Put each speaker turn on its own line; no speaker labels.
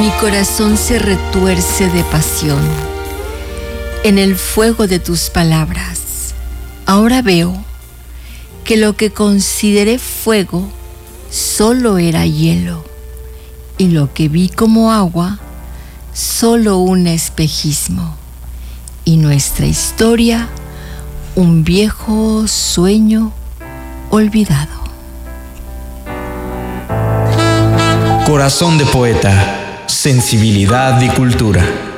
Mi corazón se retuerce de pasión en el fuego de tus palabras. Ahora veo que lo que consideré fuego solo era hielo, y lo que vi como agua solo un espejismo, y nuestra historia un viejo sueño olvidado.
Corazón de poeta, sensibilidad y cultura.